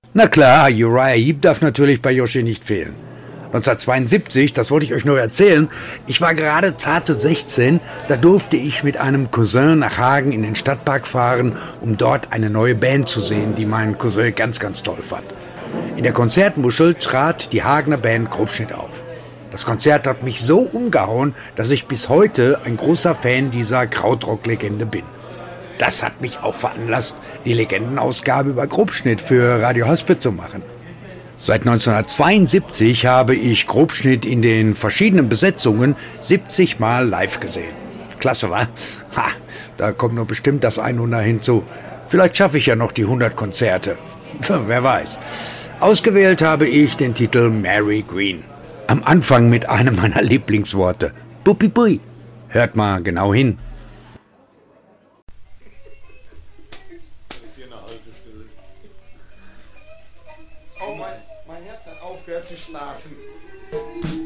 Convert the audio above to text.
Na klar, Uriah Heep darf natürlich bei Yoshi nicht fehlen. 1972, das wollte ich euch nur erzählen, ich war gerade zarte 16, da durfte ich mit einem Cousin nach Hagen in den Stadtpark fahren, um dort eine neue Band zu sehen, die mein Cousin ganz, ganz toll fand. In der Konzertmuschel trat die Hagener Band Grobschnitt auf. Das Konzert hat mich so umgehauen, dass ich bis heute ein großer Fan dieser Krautrock-Legende bin. Das hat mich auch veranlasst, die Legendenausgabe über Grobschnitt für Radio Haspel zu machen. Seit 1972 habe ich Grobschnitt in den verschiedenen Besetzungen 70 Mal live gesehen. Klasse, wa? Ha, da kommt nur bestimmt das 100 hinzu. Vielleicht schaffe ich ja noch die 100 Konzerte. Wer weiß. Ausgewählt habe ich den Titel Mary Green. Am Anfang mit einem meiner Lieblingsworte. Buppi bui. Hört mal genau hin. Oh, mein Herz hat aufgehört zu schlagen.